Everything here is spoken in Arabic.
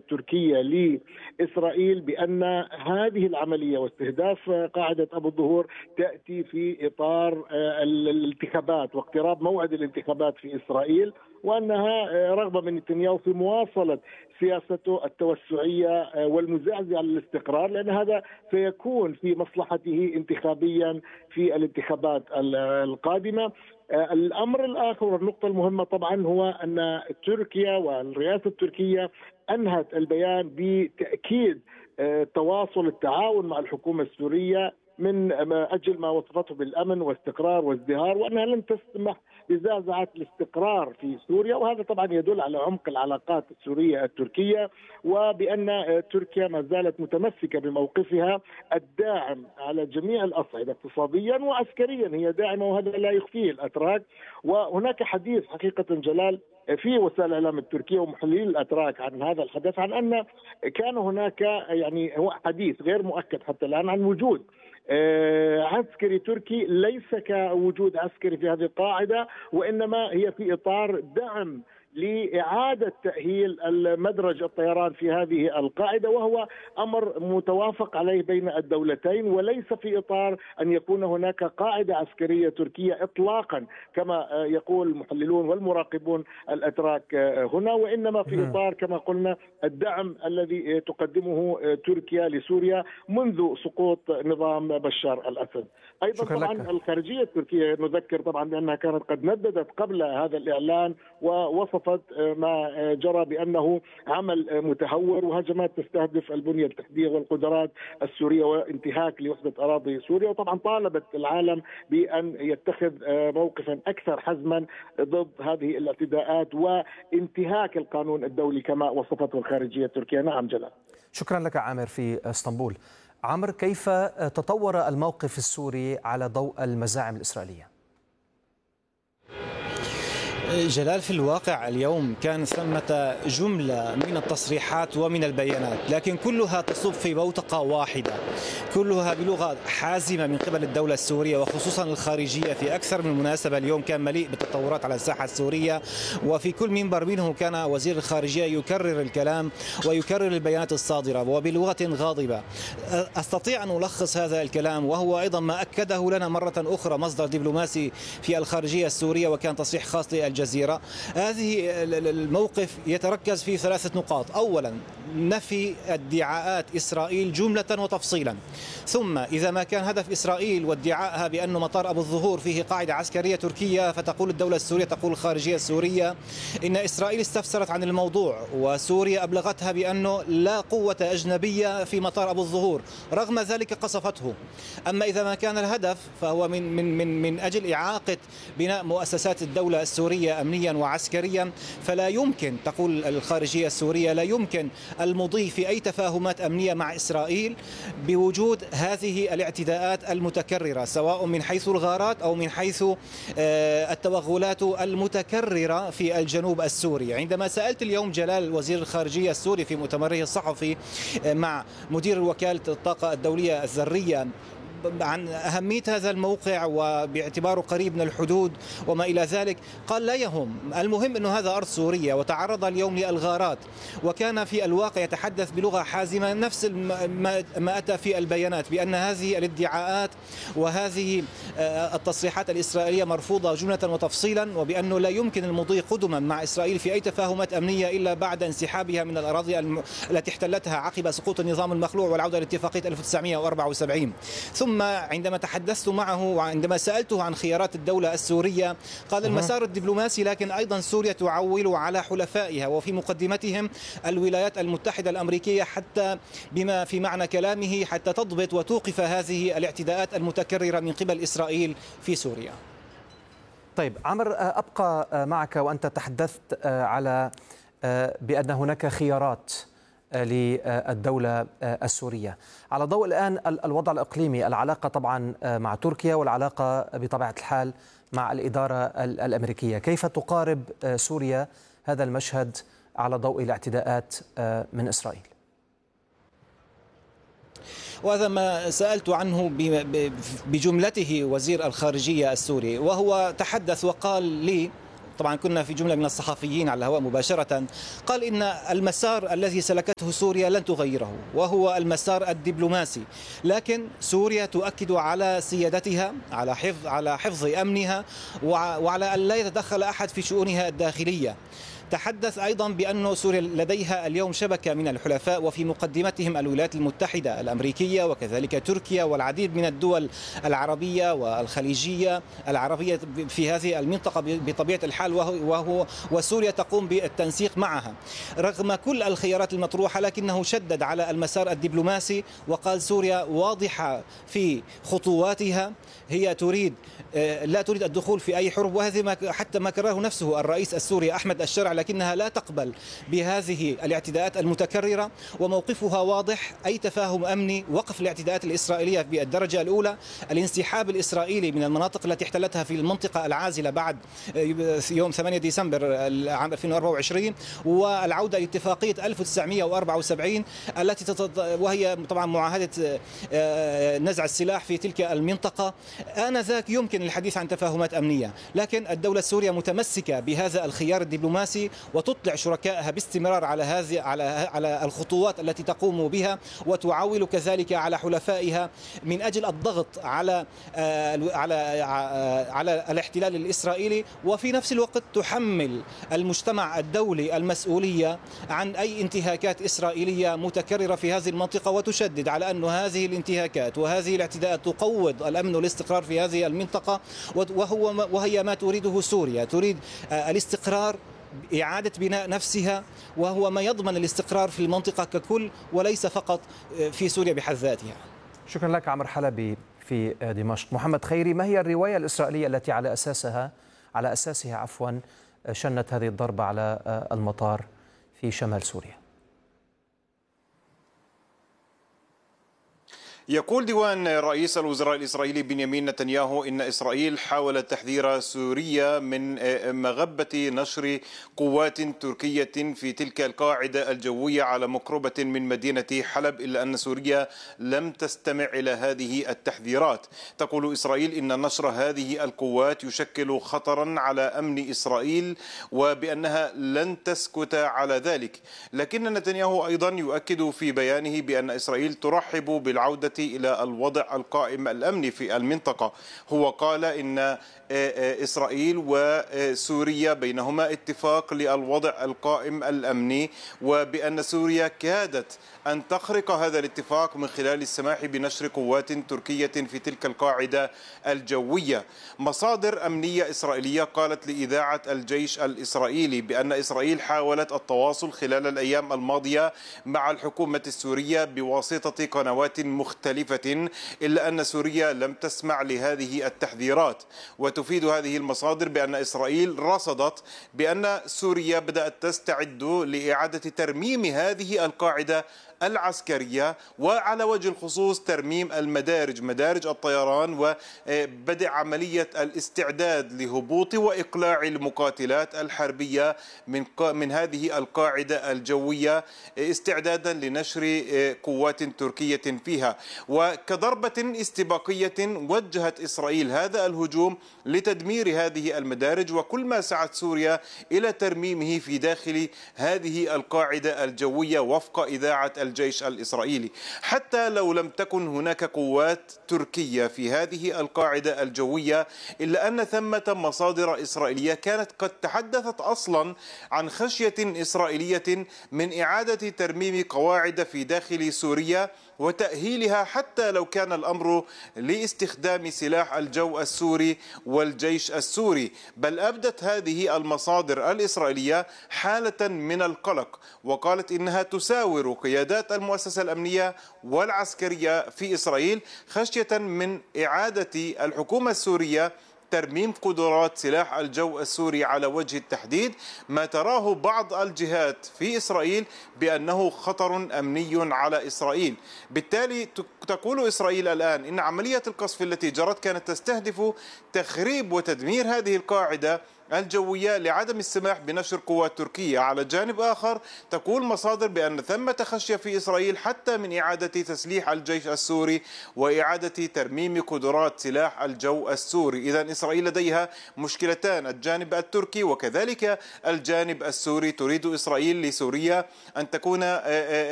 التركية لإسرائيل بأن هذه العملية واستهداف قاعدة أبو الظهور تأتي في إطار الانتخابات واقتراب موعد الانتخابات في إسرائيل، وأنها رغبة من نتنياهو في مواصلة سياسته التوسعية والمزعزعة للاستقرار، لأن هذا سيكون في مصلحته انتخابيا في الانتخابات القادمة. الأمر الآخر والنقطة المهمة طبعا هو أن تركيا والرئاسة التركية أنهت البيان بتأكيد تواصل التعاون مع الحكومة السورية من أجل ما وصفته بالأمن واستقرار وازدهار، وأنها لن تسمح بزعزعة الاستقرار في سوريا، وهذا طبعا يدل على عمق العلاقات السورية التركية، وبأن تركيا ما زالت متمسكة بموقفها الداعم على جميع الأصعدة اقتصاديا وعسكريا، هي داعمة وهذا لا يخفيه الأتراك. وهناك حديث حقيقة جلال في وسائل الإعلام التركية ومحللين الأتراك عن هذا الحدث، عن أن كان هناك يعني هو حديث غير مؤكد حتى الآن عن وجود عسكري تركي، ليس كوجود عسكري في هذه القاعدة، وإنما هي في إطار دعم لإعادة تأهيل المدرج الطيران في هذه القاعدة، وهو أمر متوافق عليه بين الدولتين، وليس في إطار أن يكون هناك قاعدة عسكرية تركية إطلاقا كما يقول المحللون والمراقبون الأتراك هنا، وإنما في إطار كما قلنا الدعم الذي تقدمه تركيا لسوريا منذ سقوط نظام بشار الأسد. أيضا طبعا الخارجية التركية نذكر طبعا بأنها كانت قد نددت قبل هذا الإعلان ووصفت ما جرى بأنه عمل متهور وهجمات تستهدف البنية التحتية والقدرات السورية وانتهاك لوحدة أراضي سوريا، وطبعا طالبت العالم بأن يتخذ موقفا أكثر حزما ضد هذه الاعتداءات وانتهاك القانون الدولي كما وصفته الخارجية التركية. نعم جلال. شكرا لك عامر في اسطنبول. عامر، كيف تطور الموقف السوري على ضوء المزاعم الإسرائيلية؟ جلال، في الواقع اليوم كان ثمة جملة من التصريحات ومن البيانات، لكن كلها تصب في بوتقة واحدة، كلها بلغة حازمة من قبل الدولة السورية وخصوصا الخارجية. في أكثر من مناسبة اليوم كان مليء بالتطورات على الساحة السورية، وفي كل منبر منهم كان وزير الخارجية يكرر الكلام ويكرر البيانات الصادرة وبلغة غاضبة. أستطيع أن ألخص هذا الكلام، وهو أيضا ما أكده لنا مرة أخرى مصدر دبلوماسي في الخارجية السورية وكان تصريح خاص الجزيرة. هذه الموقف يتركز في 3 نقاط. أولا، نفي ادعاءات إسرائيل جملة وتفصيلا، ثم إذا ما كان هدف إسرائيل وادعائها بأن مطار أبو الظهور فيه قاعدة عسكرية تركية، فتقول الدولة السورية، تقول الخارجية السورية إن إسرائيل استفسرت عن الموضوع وسوريا أبلغتها بأنه لا قوة أجنبية في مطار أبو الظهور، رغم ذلك قصفته. أما إذا ما كان الهدف فهو من أجل إعاقة بناء مؤسسات الدولة السورية أمنيا وعسكريا، فلا يمكن، تقول الخارجية السورية، لا يمكن المضي في أي تفاهمات أمنية مع إسرائيل بوجود هذه الاعتداءات المتكررة، سواء من حيث الغارات أو من حيث التوغلات المتكررة في الجنوب السوري. عندما سألت اليوم جلال وزير الخارجية السوري في مؤتمره الصحفي مع مدير وكالة الطاقة الدولية الذرية عن أهمية هذا الموقع وباعتباره قريب من الحدود وما إلى ذلك، قال لا يهم، المهم أنه هذا أرض سورية وتعرض اليوم للغارات. وكان في الواقع يتحدث بلغة حازمة نفس ما أتى في البيانات، بأن هذه الادعاءات وهذه التصريحات الإسرائيلية مرفوضة جملة وتفصيلا، وبأنه لا يمكن المضي قدما مع إسرائيل في أي تفاهمات أمنية إلا بعد انسحابها من الأراضي التي احتلتها عقب سقوط النظام المخلوع والعودة لاتفاقية 1974. ثم عندما تحدثت معه وعندما سألته عن خيارات الدولة السورية، قال المسار الدبلوماسي، لكن أيضا سوريا تعول على حلفائها وفي مقدمتهم الولايات المتحدة الأمريكية، حتى بما في معنى كلامه حتى تضبط وتوقف هذه الاعتداءات المتكررة من قبل إسرائيل في سوريا. طيب عمر، أبقى معك وأنت تحدثت على بأن هناك خيارات للدولة السورية. على ضوء الآن الوضع الإقليمي، العلاقة طبعا مع تركيا والعلاقة بطبيعة الحال مع الإدارة الأمريكية، كيف تقارب سوريا هذا المشهد على ضوء الاعتداءات من إسرائيل؟ وهذا ما سألت عنه بجملته وزير الخارجية السوري، وهو تحدث وقال لي طبعا كنا في جملة من الصحفيين على الهواء مباشرة، قال إن المسار الذي سلكته سوريا لن تغيره، وهو المسار الدبلوماسي، لكن سوريا تؤكد على سيادتها، على حفظ أمنها، وعلى أن لا يتدخل أحد في شؤونها الداخلية. تحدث أيضا بأن سوريا لديها اليوم شبكة من الحلفاء، وفي مقدمتهم الولايات المتحدة الأمريكية وكذلك تركيا والعديد من الدول العربية والخليجية العربية في هذه المنطقة بطبيعة الحال، وسوريا تقوم بالتنسيق معها رغم كل الخيارات المطروحة، لكنه شدد على المسار الدبلوماسي وقال سوريا واضحة في خطواتها، هي لا تريد الدخول في أي حرب، وهذا حتى ما كرره نفسه الرئيس السوري أحمد الشرع، لكنها لا تقبل بهذه الاعتداءات المتكررة، وموقفها واضح: أي تفاهم أمني، وقف الاعتداءات الإسرائيلية بالدرجة الأولى، الانسحاب الإسرائيلي من المناطق التي احتلتها في المنطقة العازلة بعد يوم 8 ديسمبر عام 2024، والعودة إلى اتفاقية 1974 وهي طبعا معاهدة نزع السلاح في تلك المنطقة. آنذاك يمكن الحديث عن تفاهمات أمنية، لكن الدولة السورية متمسكة بهذا الخيار الدبلوماسي وتطلع شركائها باستمرار على الخطوات التي تقوم بها، وتعول كذلك على حلفائها من أجل الضغط على الاحتلال الإسرائيلي، وفي نفس الوقت تحمل المجتمع الدولي المسؤولية عن أي انتهاكات إسرائيلية متكررة في هذه المنطقة، وتشدد على أن هذه الانتهاكات وهذه الاعتداءات تقوض الأمن والاستقرار في هذه المنطقة، وهي ما تريده سوريا، تريد الاستقرار، إعادة بناء نفسها، وهو ما يضمن الاستقرار في المنطقة ككل وليس فقط في سوريا بحد ذاتها. شكرا لك عمرو حلبي في دمشق. محمد خيري، ما هي الرواية الإسرائيلية التي على أساسها شنت هذه الضربة على المطار في شمال سوريا؟ يقول ديوان رئيس الوزراء الإسرائيلي بنيامين نتنياهو إن إسرائيل حاولت تحذير سوريا من مغبة نشر قوات تركية في تلك القاعدة الجوية على مقربة من مدينة حلب، إلا أن سوريا لم تستمع إلى هذه التحذيرات. تقول إسرائيل إن نشر هذه القوات يشكل خطرا على أمن إسرائيل، وبأنها لن تسكت على ذلك. لكن نتنياهو أيضا يؤكد في بيانه بأن إسرائيل ترحب بالعودة إلى الوضع القائم الأمني في المنطقة. هو قال إن إسرائيل وسوريا بينهما اتفاق للوضع القائم الأمني، وبأن سوريا كادت أن تخرق هذا الاتفاق من خلال السماح بنشر قوات تركية في تلك القاعدة الجوية. مصادر أمنية إسرائيلية قالت لإذاعة الجيش الإسرائيلي بأن إسرائيل حاولت التواصل خلال الأيام الماضية مع الحكومة السورية بواسطة قنوات مختلفة، إلا أن سوريا لم تسمع لهذه التحذيرات. وتفيد هذه المصادر بأن إسرائيل رصدت بأن سوريا بدأت تستعد لإعادة ترميم هذه القاعدة العسكرية، وعلى وجه الخصوص ترميم مدارج الطيران، وبدء عملية الاستعداد لهبوط وإقلاع المقاتلات الحربية من هذه القاعدة الجوية استعدادا لنشر قوات تركية فيها. وكضربة استباقية وجهت إسرائيل هذا الهجوم لتدمير هذه المدارج، وكل ما سعت سوريا إلى ترميمه في داخل هذه القاعدة الجوية وفق إذاعة الجيش الإسرائيلي. حتى لو لم تكن هناك قوات تركية في هذه القاعدة الجوية، إلا أن ثمة مصادر إسرائيلية كانت قد تحدثت أصلا عن خشية إسرائيلية من إعادة ترميم قواعد في داخل سوريا وتأهيلها، حتى لو كان الأمر لاستخدام سلاح الجو السوري والجيش السوري. بل أبدت هذه المصادر الإسرائيلية حالة من القلق، وقالت إنها تساور قيادات المؤسسة الأمنية والعسكرية في إسرائيل خشية من إعادة الحكومة السورية ترميم قدرات سلاح الجو السوري على وجه التحديد، ما تراه بعض الجهات في إسرائيل بأنه خطر أمني على إسرائيل. بالتالي تقول إسرائيل الآن إن عملية القصف التي جرت كانت تستهدف تخريب وتدمير هذه القاعدة الجوية لعدم السماح بنشر قوات تركية. على جانب آخر تقول مصادر بأن ثمة خشية في إسرائيل حتى من إعادة تسليح الجيش السوري وإعادة ترميم قدرات سلاح الجو السوري. إذن إسرائيل لديها مشكلتان، الجانب التركي وكذلك الجانب السوري. تريد إسرائيل لسوريا أن تكون